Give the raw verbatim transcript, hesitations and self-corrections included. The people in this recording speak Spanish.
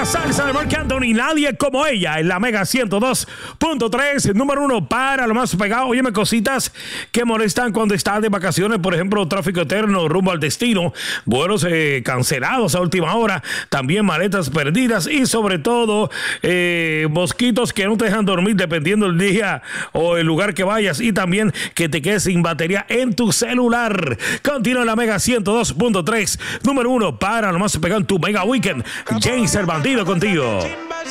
la salsa de Marc Anthony, nadie como ella, en la Mega ciento dos punto tres, número uno para lo más pegado. Óyeme, cositas que molestan cuando estás de vacaciones, por ejemplo, tráfico eterno rumbo al destino, vuelos eh, cancelados a última hora, también maletas perdidas y sobre todo eh, mosquitos que no te dejan dormir dependiendo del día o el lugar que vayas, y también que te quedes sin batería en tu celular. Continúa la Mega ciento dos punto tres, número uno para lo más pegado en tu Mega Weekend. James el Bandido contigo.